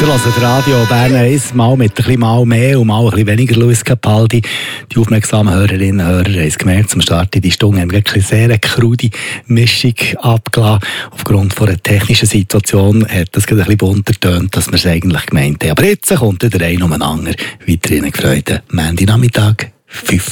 Ihr hört Radio Bern 1, mal mit ein bisschen mal mehr und mal ein bisschen weniger Luis Capaldi. Die aufmerksamen Hörerinnen und Hörer haben es gemerkt, zum Start in die Stunde haben wir eine sehr krude Mischung abgelassen. Aufgrund von einer technischen Situation hat das ein bisschen bunter getönt, dass wir es eigentlich gemeint haben. Aber jetzt kommt der eine um den anderen. Weiterhin Freude. Montag Nachmittag, 5